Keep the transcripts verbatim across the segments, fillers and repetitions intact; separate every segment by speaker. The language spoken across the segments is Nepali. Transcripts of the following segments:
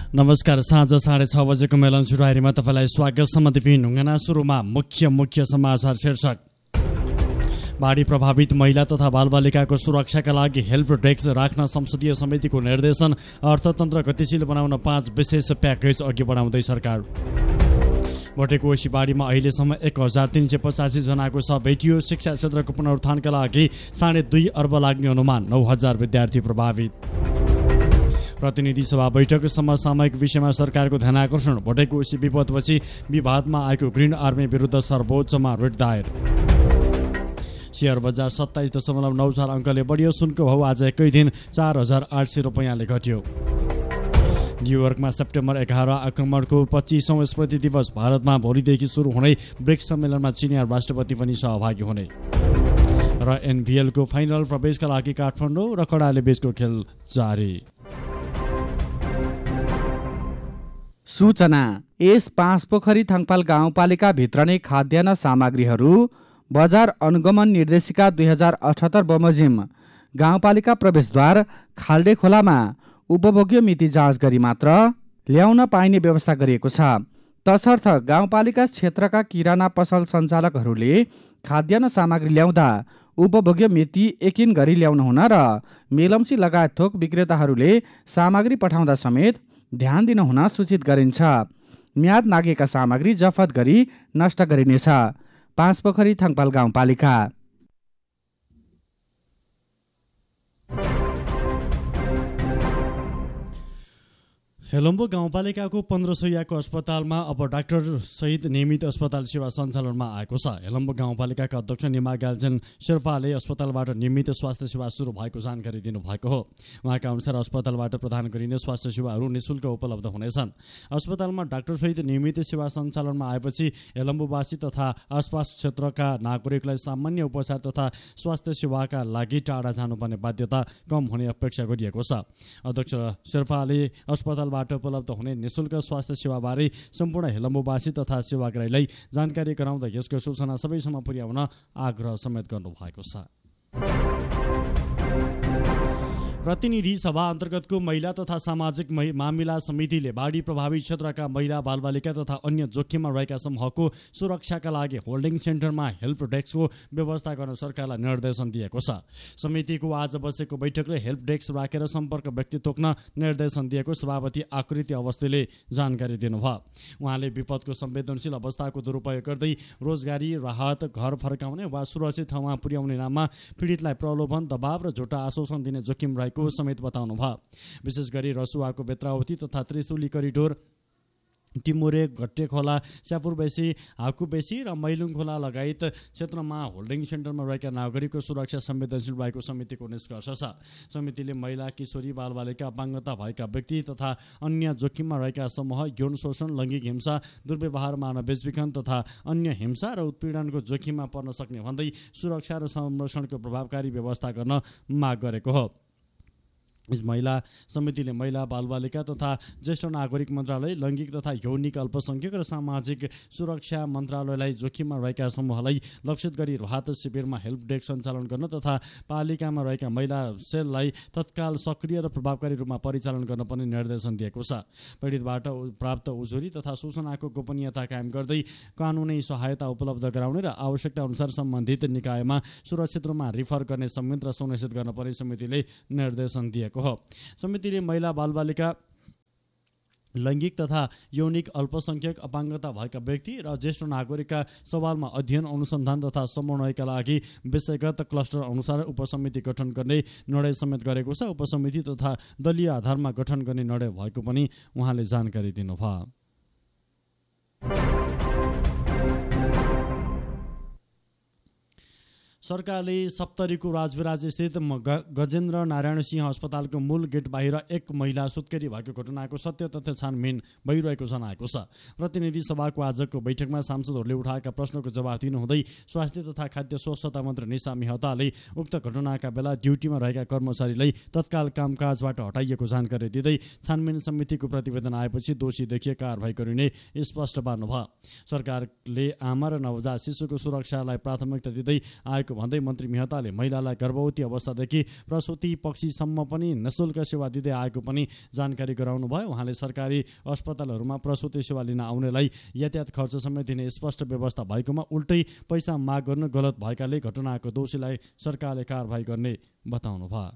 Speaker 1: नमस्कार, साँझ साढे छ बजेको मेलन सुरुवारीमा तपाईँलाई स्वागत छ। म दिपिन ढुङ्गाना। सुरुमा मुख्य मुख्य समाचार शीर्षक। बाढी प्रभावित महिला तथा बालबालिकाको सुरक्षाका लागि हेल्प डेस्क राख्न संसदीय समितिको निर्देशन। अर्थतन्त्र गतिशील बनाउन पाँच विशेष प्याकेज अघि बढाउँदै सरकार। भटेकोसी बाढीमा अहिलेसम्म एक हजार तीन सय पचासी जनाको शव भेटियो। शिक्षा क्षेत्रको पुनरुत्थानका लागि साढे दुई अर्ब लाग्ने अनुमान। नौ हजार विद्यार्थी प्रभावित। प्रतिनिधि सभा बैठक समसामयिक विषयमा सरकारको ध्यान आकर्षण। भटेकोसी विपदपछि विवादमा आएको ग्रिन आर्मी विरुद्ध सर्वोच्चमा रिट दायर। शेयर बजार सत्ताइस दशमलव नौ चार अङ्कले बढियो। सुनको भाउ आज एकै दिन चार हजार आठ सय रुपियाँले घट्यो। न्युयोर्कमा सेप्टेम्बर एघार आक्रमणको पच्चिसौँ स्मृति दिवस। भारतमा भोलिदेखि सुरु हुने ब्रिक्स सम्मेलनमा चिनिया राष्ट्रपति पनि सहभागी हुने। र एनबिएलको फाइनल प्रवेशका लागि काठमाडौँ र कडाले बीचको खेल जारी।
Speaker 2: सूचना। यस पाँच पोखरी थाङपाल गाउँपालिका भित्र नै खाद्यान्न सामग्रीहरू बजार अनुगमन निर्देशिका दुई हजार अठहत्तर बमोजिम गाउँपालिका प्रवेशद्वार खाल्डे खोलामा उपभोग्य मिति जाँच गरी मात्र ल्याउन पाइने व्यवस्था गरिएको छ। तसर्थ गाउँपालिका क्षेत्रका किराना पसल सञ्चालकहरूले खाद्यान्न सामग्री ल्याउँदा उपभोग्य मिति यकिन गरी ल्याउनु हुन र मेलम्ची लगायत थोक विक्रेताहरूले सामग्री पठाउँदा समेत ध्यान दिन हुन सूचित गरिन्छ। म्याद नागेका सामग्री जफत गरी नष्ट गरिनेछ। पाँच पोखरी थाङपाल गाउँपालिका।
Speaker 1: हेलम्बु गाउँपालिकाको पन्ध्र सयको अस्पतालमा अब डाक्टर सहित नियमित अस्पताल सेवा सञ्चालनमा आएको छ। हेलम्बु गाउँपालिकाका अध्यक्ष निमा ग्याल्जन शेर्पाले अस्पतालबाट नियमित स्वास्थ्य सेवा सुरु भएको जानकारी दिनुभएको हो। उहाँका अनुसार अस्पतालबाट प्रदान गरिने स्वास्थ्य सेवाहरू निःशुल्क उपलब्ध हुनेछन्। अस्पतालमा डाक्टर सहित नियमित सेवा सञ्चालनमा आएपछि हेलम्बुवासी तथा आसपास क्षेत्रका नागरिकलाई सामान्य उपचार तथा स्वास्थ्य सेवाका लागि टाढा जानुपर्ने बाध्यता कम हुने अपेक्षा गरिएको छ। अध्यक्ष शेर्पाले अस्पताल उपलब्ध हुने निःशुल्क स्वास्थ्य सेवाबारे सम्पूर्ण हेलम्बुवासी तथा सेवाग्राहीलाई जानकारी गराउँदा यसको सूचना सबैसम्म पुर्याउन आग्रह समेत गर्नुभएको छ। प्रतिनिधि सभा अन्तर्गतको महिला तथा सामाजिक मामिला समितिले बाढी प्रभावित क्षेत्रका महिला बालबालिका तथा अन्य जोखिममा रहेका समूहको सुरक्षाका लागि होल्डिङ सेन्टरमा हेल्प डेस्कको व्यवस्था गर्न सरकारलाई निर्देशन दिएको छ। समितिको आज बसेको बैठकले हेल्प डेस्क राखेर सम्पर्क व्यक्ति तोक्न निर्देशन दिएको सभापति आकृति अवस्थीले जानकारी दिनुभयो। उहाँले विपदको संवेदनशील अवस्थाको दुरुपयोग गर्दै रोजगारी, राहत, घर फर्काउने वा सुरक्षित ठाउँमा पुर्याउने नाममा पीडितलाई प्रलोभन, दबाव र झुटा आश्वासन दिने जोखिम रहेको समेत बताउनु भयो। विशेष गरी रसुवाको बेत्रावती तथा त्रिशुली करिडोर, टिमुरे, घट्टे खोला, स्यापुरबेसी, हाकुबेसी र मैलुङ खोला लगायत क्षेत्रमा होल्डिङ सेन्टरमा रहेका नागरिकको सुरक्षा संवेदनशील रहेको समितिको निष्कर्ष छ। समितिले महिला, किशोरी, बालबालिका, अपाङ्गता भएका व्यक्ति तथा अन्य जोखिममा रहेका समूह यौन शोषण, लैङ्गिक हिंसा, दुर्व्यवहार, मानव बेचबिखन तथा अन्य हिंसा र उत्पीडनको जोखिममा पर्न सक्ने भन्दै सुरक्षा र संरक्षणको प्रभावकारी व्यवस्था गर्न माग गरेको हो। यस महिला समितिले महिला, बालबालिका तथा ज्येष्ठ नागरिक मन्त्रालय, लैङ्गिक तथा यौनिक अल्पसंख्यक र सामाजिक सुरक्षा मन्त्रालयलाई जोखिममा रहेका समूहलाई लक्षित गरी राहत शिविरमा हेल्प डेस्क सञ्चालन गर्न तथा पालिकामा रहेका महिला सेललाई तत्काल सक्रिय र प्रभावकारी रूपमा परिचालन गर्न पनि निर्देशन दिएको छ। पीडितबाट प्राप्त उजुरी तथा सूचनाको गोपनीयता कायम गर्दै कानुनी सहायता उपलब्ध गराउने र आवश्यकता अनुसार सम्बन्धित निकायमा सुरक्षित रूपमा रिफर गर्ने संयन्त्र सुनिश्चित गर्न पनि समितिले निर्देशन दिएको हो। समितिले महिला, बालबालिका, लैङ्गिक तथा यौनिक अल्पसंख्यक, अपाङ्गता भएका व्यक्ति र ज्येष्ठ नागरिकका सवालमा अध्ययन, अनुसन्धान तथा समन्वयका लागि विषयगत क्लस्टर अनुसार उपसमिति गठन गर्ने निर्णय समेत गरेको छ। उपसमिति तथा दलीय आधारमा गठन गर्ने निर्णय भएको पनि उहाँले जानकारी दिनुभयो। सरकारले सप्तरीको राजविराज स्थित गजेन्द्र नारायण सिंह अस्पतालको मूल गेट बाहिर एक महिला सुत्केरी भएको घटनाको सत्य तथ्य छानबिन भइरहेको जनाएको छ। प्रतिनिधि सभाको आजको बैठकमा सांसदहरूले उठाएका प्रश्नको जवाफ दिनुहुँदै स्वास्थ्य तथा खाद्य स्वच्छता मन्त्री निशा मेहताले उक्त घटनाका बेला ड्युटीमा रहेका कर्मचारीलाई तत्काल कामकाजबाट हटाइएको जानकारी दिँदै छानबिन समितिको प्रतिवेदन आएपछि दोषी देखिए कारवाही गरिने स्पष्ट पार्नुभयो। सरकारले आमा र नवजात शिशुको सुरक्षालाई प्राथमिकता दिँदै आएको भन्दै मन्त्री मेहताले महिलालाई गर्भवती अवस्थादेखि प्रसुति पक्षीसम्म पनि निःशुल्क सेवा दिँदै आएको पनि जानकारी गराउनुभयो। उहाँले सरकारी अस्पतालहरूमा प्रसुति सेवा लिन आउनेलाई यातायात खर्च समेत दिने स्पष्ट व्यवस्था भएकोमा उल्टै पैसा माग गर्नु गलत भएकाले घटनाको दोषीलाई सरकारले कारबाही गर्ने बताउनुभयो।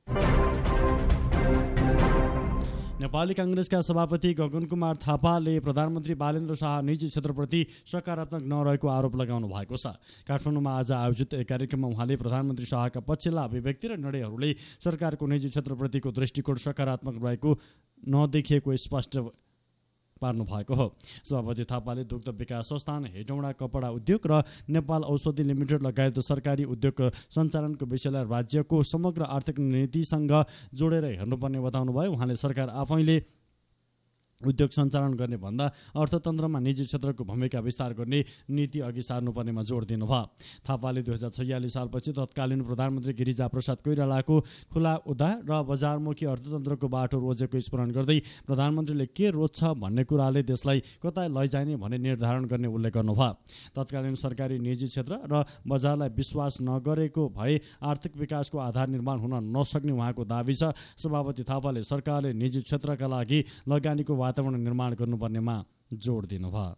Speaker 1: नेपाली कांग्रेसका सभापति गगन कुमार थापाले प्रधानमन्त्री बालेन्द्र शाह निजी क्षेत्रप्रति सकारात्मक नरहेको आरोप लगाउनु भएको छ। काठमाडौँमा आज आयोजित एक कार्यक्रममा उहाँले प्रधानमन्त्री शाहका पछिल्ला अभिव्यक्ति र निर्णयहरूले सरकारको निजी क्षेत्रप्रतिको दृष्टिकोण सकारात्मक रहेको नदेखिएको स्पष्ट पार्नु भएको हो। सभापति थापाले दुग्ध विकास संस्थान, हेटौँडा कपडा उद्योग र नेपाल औषधि लिमिटेड लगायत सरकारी उद्योग सञ्चालनको विषयलाई राज्यको समग्र आर्थिक नीतिसँग जोडेर हेर्नुपर्ने बताउनुभयो। उहाँले सरकार आफैले उद्योग सञ्चालन गर्ने भन्दा अर्थतन्त्रमा निजी क्षेत्रको भूमिका विस्तार गर्ने नीति अघि सार्नुपर्नेमा जोड दिनुभयो। थापाले दुई हजार छयालिस सालपछि तत्कालीन प्रधानमन्त्री गिरिजा प्रसाद कोइरालाको खुला उद्धार र बजारमुखी अर्थतन्त्रको बाटो रोजेको स्मरण गर्दै प्रधानमन्त्रीले के रोज्छ भन्ने कुराले देशलाई कता लैजाने भन्ने निर्धारण गर्ने उल्लेख गर्नुभयो। तत्कालीन सरकारी निजी क्षेत्र र बजारलाई विश्वास नगरेको भए आर्थिक विकासको आधार निर्माण हुन नसक्ने उहाँको दाबी छ। सभापति थापाले सरकारले निजी क्षेत्रका लागि लगानीको वातावरण निर्माण गर्नुपर्नेमा जोड दिनुभयो।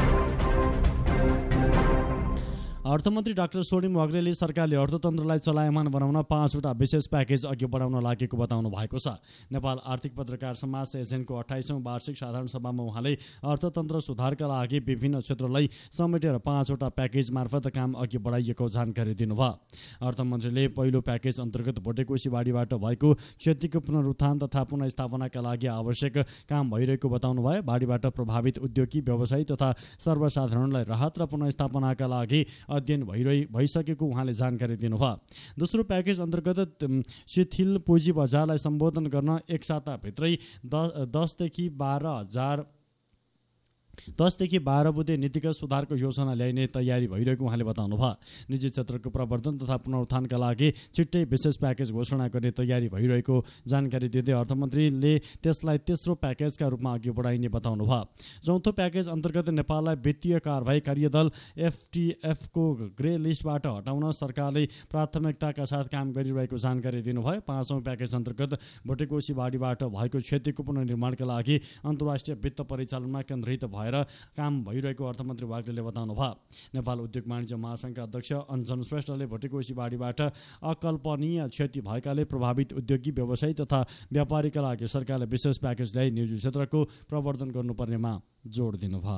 Speaker 1: अर्थमन्त्री डाक्टर स्वर्णिम वाग्लेले सरकारले अर्थतन्त्रलाई चलायमान बनाउन पाँचवटा विशेष प्याकेज अघि बढाउन लागेको बताउनु भएको छ। नेपाल आर्थिक पत्रकार समाज एजेन्टको अठाइसौँ वार्षिक साधारण सभामा उहाँले अर्थतन्त्र सुधारका लागि विभिन्न क्षेत्रलाई समेटेर पाँचवटा प्याकेज मार्फत काम अघि बढाइएको जानकारी दिनुभयो। अर्थमन्त्रीले पहिलो प्याकेज अन्तर्गत भोटेकोशी बाढीबाट भएको क्षतिको पुनरुत्थान तथा पुनर्स्थापनाका लागि आवश्यक काम भइरहेको बताउनुभयो। बाढीबाट प्रभावित उद्योगी, व्यवसायी तथा सर्वसाधारणलाई राहत र पुनर्स्थापनाका लागि अध्ययन भइरहि भइसकेको उहाँले जानकारी दिनुभयो। दोस्रो प्याकेज अन्तर्गत शिथिल पुँजी बजारलाई सम्बोधन गर्न एक साताभित्रै दसदेखि बाह्र हजार दसदेखि बाह्र बुधे नीतिगत सुधारको योजना ल्याइने तयारी भइरहेको उहाँले बताउनुभयो। निजी क्षेत्रको प्रवर्धन तथा पुनरुत्थानका लागि छिट्टै विशेष प्याकेज घोषणा गर्ने तयारी भइरहेको जानकारी दिँदै अर्थमन्त्रीले त्यसलाई तेस्रो प्याकेजका रूपमा अघि बढाइने बताउनुभयो। चौथो प्याकेज अन्तर्गत नेपाललाई वित्तीय कारबाही कार्यदल एफटीएफको ग्रे लिस्टबाट हटाउन सरकारले प्राथमिकताका साथ काम गरिरहेको जानकारी दिनुभयो। पाँचौँ प्याकेज अन्तर्गत भोटेकोशी बाढीबाट भएको क्षतिको पुनर्निर्माणका लागि अन्तर्राष्ट्रिय वित्त परिचालनमा केन्द्रित भएर काम भइरहेको अर्थमन्त्री वाग्लेले बताउनुभयो। नेपाल उद्योग वाणिज्य महासङ्घका अध्यक्ष अञ्जन श्रेष्ठले भोटेकोशी बाढीबाट अकल्पनीय क्षति भएकाले प्रभावित उद्योगी, व्यवसायी तथा व्यापारीका लागि सरकारले विशेष प्याकेज ल्याई निजी क्षेत्रको प्रवर्धन गर्नुपर्नेमा जोड दिनुभयो।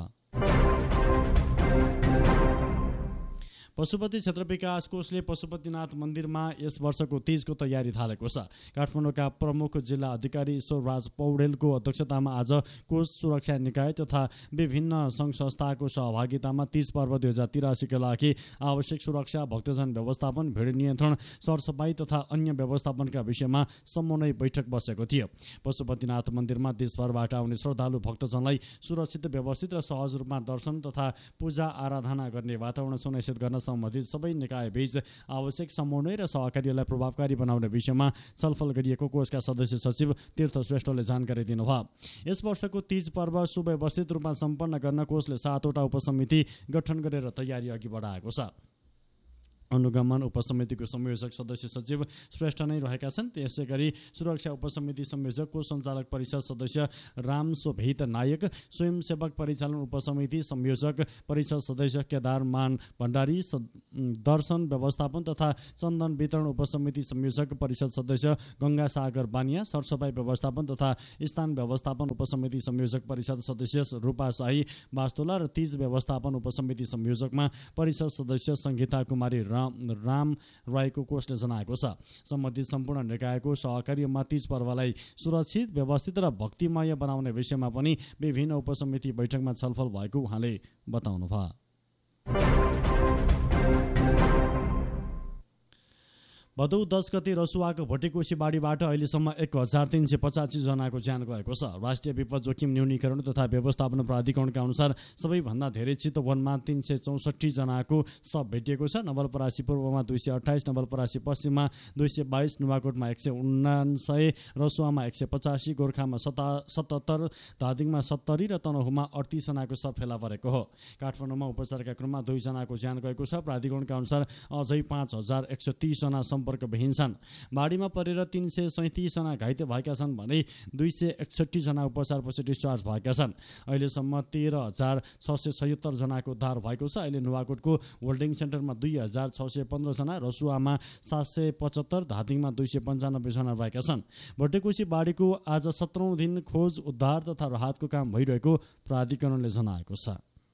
Speaker 1: पशुपति क्षेत्र विकास कोषले पशुपतिनाथ मन्दिरमा यस वर्षको तीजको तयारी थालेको छ। काठमाडौँका प्रमुख जिल्ला अधिकारी ईश्वरराज पौडेलको अध्यक्षतामा आज कोष सुरक्षा निकाय तथा विभिन्न सङ्घ संस्थाको सहभागितामा तीज पर्व दुई हजार तिरासीका लागि आवश्यक सुरक्षा, भक्तजन व्यवस्थापन, भिड नियन्त्रण, सरसफाई तथा अन्य व्यवस्थापनका विषयमा समन्वय बैठक बसेको थियो। पशुपतिनाथ मन्दिरमा देशभरबाट आउने श्रद्धालु भक्तजनलाई सुरक्षित, व्यवस्थित र सहज रूपमा दर्शन तथा पूजा आराधना गर्ने वातावरण सुनिश्चित गर्न सम्बन्धित सबै निकायबीच आवश्यक समन्वय र सहकार्यलाई प्रभावकारी बनाउने विषयमा छलफल गरिएको कोषका सदस्य सचिव तीर्थ श्रेष्ठले जानकारी दिनुभयो। यस वर्षको तीज पर्व सुव्यवस्थित रूपमा सम्पन्न गर्न कोषले सातवटा उपसमिति गठन गरेर तयारी अघि बढाएको छ। अनुगमन उपसमितिको संयोजक सदस्य सचिव श्रेष्ठ नै रहेका छन्। त्यसै गरी सुरक्षा उपसमिति संयोजक कोष सञ्चालक परिषद सदस्य राम शोभित नायक, स्वयंसेवक परिचालन उपसमिति संयोजक परिषद सदस्य केदारमान भण्डारी, दर्शन व्यवस्थापन तथा चन्दन वितरण उपसमिति संयोजक परिषद सदस्य गंगा सागर बानिया, सरसफाई व्यवस्थापन तथा स्थान व्यवस्थापन उपसमिति संयोजक परिषद सदस्य रूपा शाही वास्तोला र तीज व्यवस्थापन उपसमिति संयोजकमा परिषद सदस्य संगीता कुमारी राम राईको कोषले जनाएको छ। सम्बन्धित सम्पूर्ण निकायको सहकार्यमा तीज पर्वलाई सुरक्षित, व्यवस्थित र भक्तिमय बनाउने विषयमा पनि विभिन्न उपसमिति बैठकमा छलफल भएको उहाँले बताउनुभयो। भदौ दस गते रसुवाको भोटेकोशी बाढीबाट अहिलेसम्म एक हजार तीन सय पचासी जनाको ज्यान गएको छ। राष्ट्रिय विपद जोखिम न्यूनीकरण तथा व्यवस्थापन प्राधिकरणका अनुसार सबैभन्दा धेरै चितवनमा तीन सय चौसठी जनाको शव भेटिएको छ। नवलपरासी पूर्वमा दुई सय अठाइस, नवलपरासी पश्चिममा दुई सय बाइस, नुवाकोटमा एक सय उनासय, रसुवामा एक सय पचासी, गोर्खामा सता सतहत्तर, धादिङमा सत्तरी र तनहुमा अडतिस जनाको शव फेला परेको हो। काठमाडौँमा उपचारका क्रममा दुईजनाको ज्यान गएको छ। प्राधिकरणका अनुसार अझै पाँच हजार एक सय तीस जना सम्पर्कविहीन छन्। बाढीमा परेर तीन सय सैँतिस जना घाइते भएका छन् भने दुई सय एकसठी जना उपचारपछि डिस्चार्ज भएका छन्। अहिलेसम्म तेह्र हजार छ सय सयत्तर जनाको उद्धार भएको छ। अहिले नुवाकोटको होल्डिङ सेन्टरमा दुई हजार छ सय पन्ध्र जना, रसुवामा सात सय पचहत्तर, धादिङमा दुई सय पन्चानब्बे जना रहेका छन्। भोटेकोशी बाढीको आज सत्रौं दिन खोज, उद्धार तथा राहतको काम भइरहेको प्राधिकरणले जनाएको छ।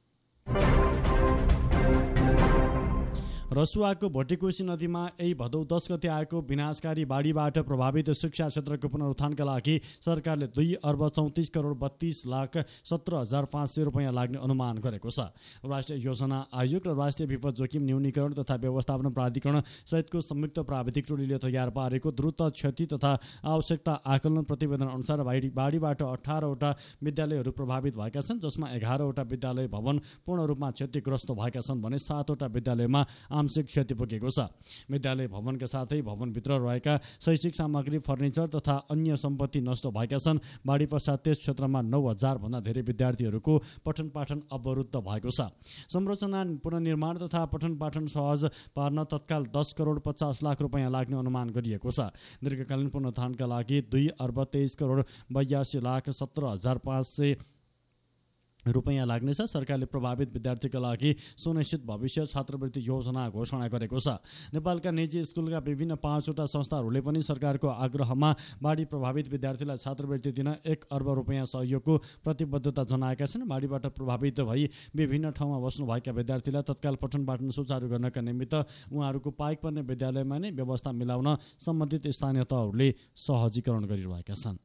Speaker 1: रसुवाको भोटेकोशी नदीमा यही भदौ दस गते आएको विनाशकारी बाढीबाट प्रभावित शिक्षा क्षेत्रको पुनरुत्थानका लागि सरकारले दुई अर्ब चौतिस करोड बत्तीस लाख सत्र हजार पाँच सय रुपियाँ लाग्ने अनुमान गरेको छ। राष्ट्रिय योजना आयोग र राष्ट्रिय विपद जोखिम न्यूनीकरण तथा व्यवस्थापन प्राधिकरण सहितको संयुक्त प्राविधिक टोलीले तयार पारेको द्रुत क्षति तथा आवश्यकता आकलन प्रतिवेदन अनुसार बाढीबाट अठारवटा विद्यालयहरू प्रभावित भएका छन्, जसमा एघारवटा विद्यालय भवन पूर्ण रूपमा क्षतिग्रस्त भएका छन् भने सातवटा विद्यालयमा आंशिक क्षति पुगेको छ। विद्यालय भवनका साथै भवनभित्र रहेका शैक्षिक सामग्री, फर्निचर तथा अन्य सम्पत्ति नष्ट भएका छन्। बाढी पश्चात त्यस क्षेत्रमा नौ हजार भन्दा धेरै विद्यार्थीहरूको पठन पाठन अवरुद्ध भएको छ। संरचना पुनर्निर्माण तथा पठन पाठन सहज पार्न तत्काल दस करोड पचास लाख रुपियाँ लाग्ने अनुमान गरिएको छ। दीर्घकालीन पुनरुत्थानका लागि दुई अर्ब तेइस करोड बयासी लाख सत्र हजार पाँच सय रुपियाँ लाग्नेछ। सरकारले प्रभावित विद्यार्थीका लागि सुनिश्चित भविष्य छात्रवृत्ति योजना घोषणा गरेको छ। नेपालका निजी स्कुलका विभिन्न पाँचवटा संस्थाहरूले पनि सरकारको आग्रहमा बाढी प्रभावित विद्यार्थीलाई छात्रवृत्ति दिन एक अर्ब रुपियाँ सहयोगको प्रतिबद्धता जनाएका छन्। बाढीबाट प्रभावित भई विभिन्न ठाउँमा बस्नुभएका विद्यार्थीलाई तत्काल पठन पाठन सुचारू गर्नका निमित्त उहाँहरूको पाइक पर्ने विद्यालयमा नै व्यवस्था मिलाउन सम्बन्धित स्थानीय तहहरूले सहजीकरण गरिरहेका छन्।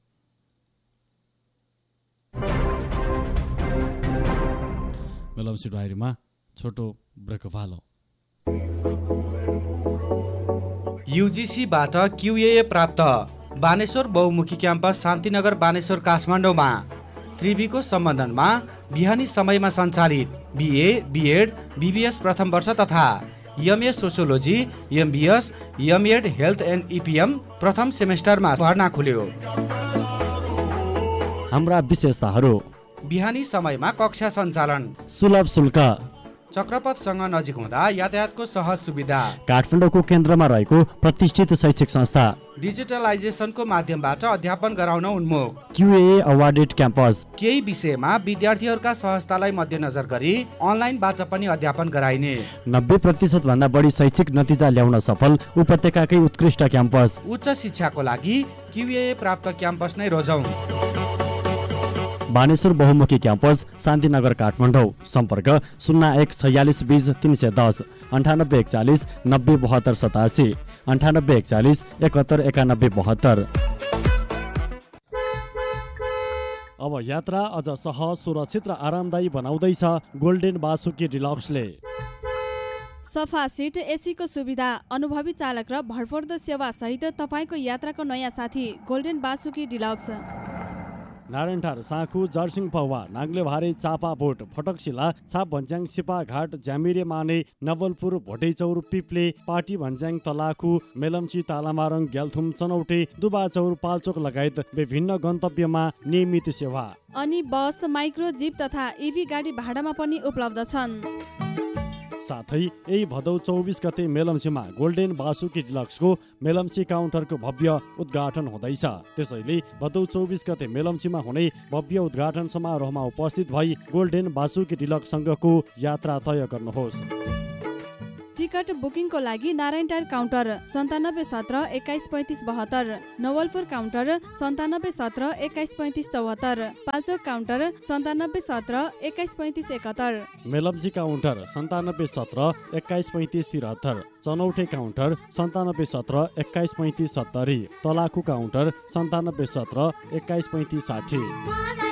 Speaker 1: मेलम्ची डायरीमा छोटो ब्रेक पालो।
Speaker 2: युजिसीबाट क्युए प्राप्त बानेश्वर बहुमुखी क्याम्पस शान्तिनगर बानेश्वर काठमाडौँमा त्रिवीको सम्बन्धनमा बिहानी समयमा सञ्चालित बिए, बिएड, बिबिएस प्रथम वर्ष तथा MA sociology, MBS, MEd health and इपिएम प्रथम सेमेस्टरमा भर्ना खुल्यो।
Speaker 1: हाम्रा विशेषताहरू:
Speaker 2: बिहानी समयमा कक्षा सञ्चालन,
Speaker 1: सुलभ शुल्क,
Speaker 2: चक्रपथसँग नजिक हुँदा यातायातको सहज सुविधा,
Speaker 1: काठमाडौँको केन्द्रमा रहेको प्रतिष्ठित शैक्षिक संस्था,
Speaker 2: डिजिटलाइजेसनको माध्यमबाट अध्यापन गराउन उन्मुख,
Speaker 1: क्युए अवार्डेड क्याम्पस।
Speaker 2: केही विषयमा विद्यार्थीहरूका सहजतालाई मध्यनजर गरी अनलाइनबाट पनि अध्यापन गराइने।
Speaker 1: नब्बे प्रतिशत भन्दा बढी शैक्षिक नतिजा ल्याउन सफल उपत्यकाकै उत्कृष्ट क्याम्पस।
Speaker 2: उच्च शिक्षाको लागि क्युए प्राप्त क्याम्पस नै रोजौं।
Speaker 1: बानेश्वर बहुमुखी क्याम्पस शान्तिनगर काठमाडौँ। सम्पर्क शून्य एक छयालिस बीस तीन सय दस, अन्ठानब्बे एकचालिस नब्बे बहत्तर सतासी, अन्ठानब्बे एकचालिस एकहत्तर एकानब्बे बहत्तर। अब यात्रा अझ सहज, सुरक्षित र आरामदायी बनाउँदैछ गोल्डेन बासुकी डिलक्सले।
Speaker 3: सफा सिट, एसीको सुविधा, अनुभवी चालक र भरपर्दो सेवा सहित तपाईँको यात्राको नयाँ साथी गोल्डेन बासुकी डिलक्स।
Speaker 1: नारायणटार, साँखु, जर्सिङ पौवा, नाग्लेभारे, चापाभोट, फटकशिला, छाप भन्ज्याङ, सिपाघाट, ज्यामिरे माने, नवलपुर, भोटेचौर, पिप्ले, पाटी भन्ज्याङ, तलाखु, मेलम्ची, तालामारङ, ग्याल्थुम, चनौटे, दुबाचौर, पाल्चोक लगायत विभिन्न गन्तव्यमा नियमित सेवा।
Speaker 3: अनि बस, माइक्रो जिप तथा इभी गाडी भाडामा पनि उपलब्ध छन्।
Speaker 1: साथै यही भदौ चौबिस गते मेलम्चीमा गोल्डेन बासुकी डिलक्सको मेलम्ची काउन्टरको भव्य उद्घाटन हुँदैछ। त्यसैले भदौ चौबिस गते मेलम्चीमा हुने भव्य उद्घाटन समारोहमा उपस्थित भई गोल्डेन बासुकी डिलक्ससँगको यात्रा तय गर्नुहोस्।
Speaker 3: टिकट बुकिङको लागि नारायणटार काउन्टर सन्तानब्बे सत्र एक्काइस पैँतिस बहत्तर, नवलपुर काउन्टर सन्तानब्बे सत्र एक्काइस पैँतिस चौहत्तर, पाल्चोक काउन्टर सन्तानब्बे सत्र एक्काइस पैँतिस एकहत्तर,
Speaker 1: मेलम्ची काउन्टर सन्तानब्बे सत्र एक्काइस पैँतिस तिहत्तर, चनौटे काउन्टर सन्तानब्बे सत्र एक्काइस पैँतिस सत्तरी, तलाखु काउन्टर सन्तानब्बे सत्र एक्काइस पैँतिस साठी।